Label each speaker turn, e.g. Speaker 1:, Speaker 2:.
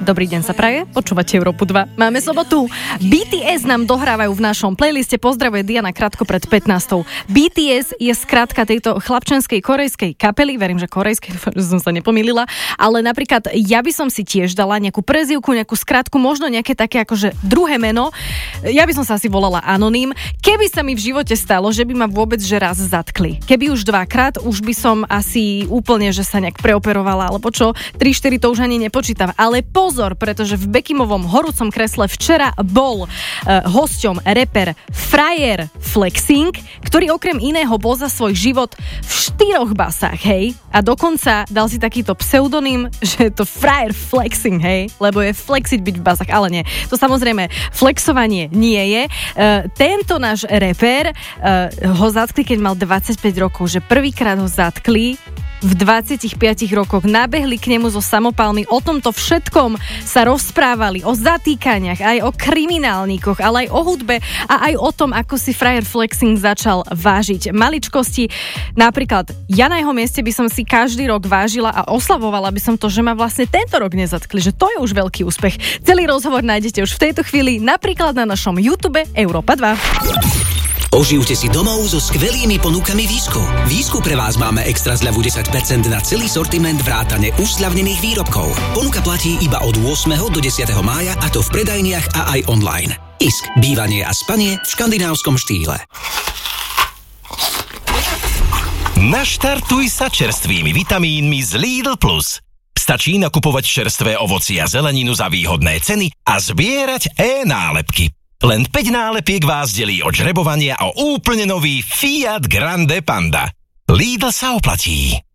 Speaker 1: Dobrý deň sa praje, počúvate Európu 2. Máme sobotu. BTS nám dohrávajú v našom playliste. Pozdravuje Diana krátko pred 15. BTS je skratka tejto chlapčenskej korejskej kapely. Verím, že korejskej, že som sa nepomýlila. Ale napríklad ja by som si tiež dala nejakú prezývku, nejakú skratku, možno nejaké také akože druhé meno. Ja by som sa asi volala Anonym. Keby sa mi v živote stalo, že by ma vôbec že raz zatkli. Keby už dvakrát, už by som asi úplne, že sa nejak preoperovala, alebo čo, 3-4 to už ani nepočítam. Ale pozor, pretože v Bekimovom horúcom kresle včera bol hosťom reper Frajer Flexing, ktorý okrem iného bol za svoj život v 4 basách, hej? A dokonca dal si takýto pseudonym, že je to Frajer Flexing, hej? Lebo je flexiť byť v basách, ale nie. To samozrejme flexovanie nie je. Tento náš reper ho zatkli, keď mal 25 rokov, že prvýkrát ho zatkli v 25 rokoch, nabehli k nemu so samopalmi, o tomto všetkom sa rozprávali, o zatýkaniach, aj o kriminálnikoch, ale aj o hudbe a aj o tom, ako si Frajer Flexing začal vážiť maličkosti. Napríklad, ja na jeho mieste by som si každý rok vážila a oslavovala by som to, že ma vlastne tento rok nezatkli, že to je už veľký úspech. Celý rozhovor nájdete už v tejto chvíli napríklad na našom YouTube Európa 2.
Speaker 2: Oživte si domov so skvelými ponukami Vísku. Vísku pre vás máme extra zľavu 10% na celý sortiment vrátane už zľavnených výrobkov. Ponuka platí iba od 8. do 10. mája a to v predajniach a aj online. Isk. Bývanie a spanie v škandinávskom štýle.
Speaker 3: Naštartuj sa čerstvými vitamínmi z Lidl Plus. Stačí nakupovať čerstvé ovocie a zeleninu za výhodné ceny a zbierať e-nálepky. Len 5 nálepiek vás delí od žrebovania o úplne nový Fiat Grande Panda. Lidl sa oplatí.